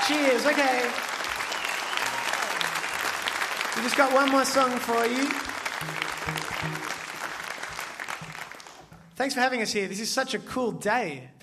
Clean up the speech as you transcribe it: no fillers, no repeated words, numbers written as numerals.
Cheers, okay. We just got one more song for you. Thanks for having us here. This is such a cool day.